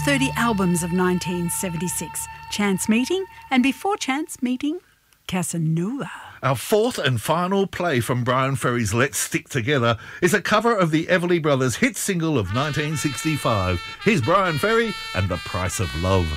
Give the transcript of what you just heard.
30 albums of 1976. Chance Meeting, and before Chance Meeting, Casanova. Our fourth and final play from Bryan Ferry's Let's Stick Together is a cover of the Everly Brothers' hit single of 1965. Here's Bryan Ferry and The Price of Love.